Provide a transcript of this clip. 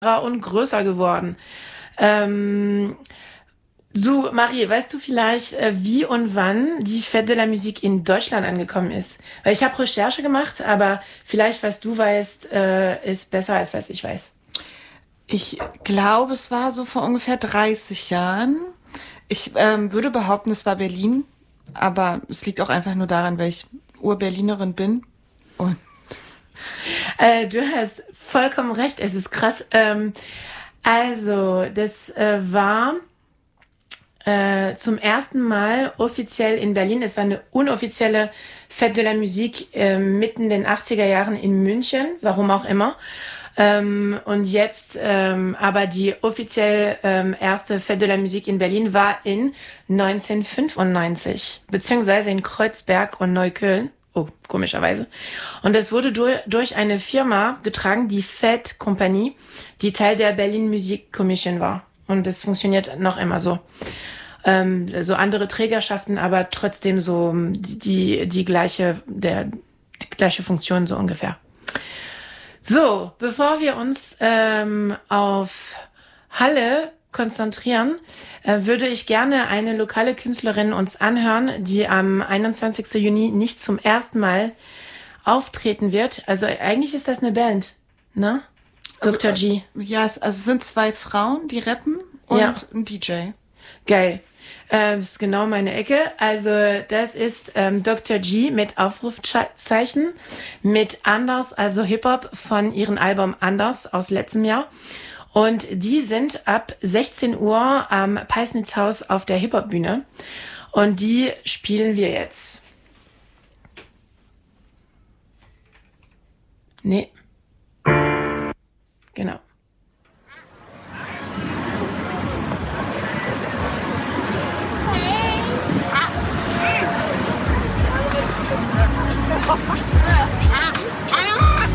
und größer geworden. So, Marie, weißt du vielleicht, wie und wann die Fête de la Musique in Deutschland angekommen ist? Weil ich habe Recherche gemacht, aber vielleicht, was du weißt, ist besser, als was ich weiß. Ich glaube, es war so vor ungefähr 30 Jahren. Ich würde behaupten, es war Berlin, aber es liegt auch einfach nur daran, weil ich Ur-Berlinerin bin. Und Du hast vollkommen recht, es ist krass. Also, das war zum ersten Mal offiziell in Berlin. Es war eine unoffizielle Fête de la Musique mitten in den 80er Jahren in München, warum auch immer. Und jetzt aber die offiziell erste Fête de la Musique in Berlin war in 1995, beziehungsweise in Kreuzberg und Neukölln. Oh, komischerweise. Und das wurde durch eine Firma getragen, die Fête Compagnie, die Teil der Berlin Music Commission war. Und das funktioniert noch immer so. So andere Trägerschaften, aber trotzdem so die gleiche Funktion so ungefähr. So, bevor wir uns auf Halle konzentrieren, würde ich gerne eine lokale Künstlerin uns anhören, die am 21. Juni nicht zum ersten Mal auftreten wird. Also eigentlich ist das eine Band, ne? Dr. G. Ja, es sind zwei Frauen, die rappen und Ja. ein DJ. Geil. Das ist genau meine Ecke. Also das ist Dr. G mit Aufrufzeichen, mit Anders, also Hip-Hop von ihrem Album Anders aus letztem Jahr. Und die sind ab 16 Uhr am Peisnitzhaus auf der Hip-Hop-Bühne. Und die spielen wir jetzt. Nee. Genau.